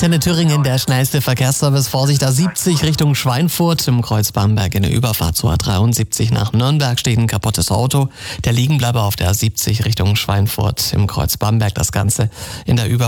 Antenne Thüringen, der schnellste Verkehrsservice. Vorsicht, A70 Richtung Schweinfurt im Kreuz Bamberg in der Überfahrt zur A73 nach Nürnberg steht ein kaputtes Auto. Der Liegenbleiber auf der A70 Richtung Schweinfurt im Kreuz Bamberg. Das Ganze in der Überfahrt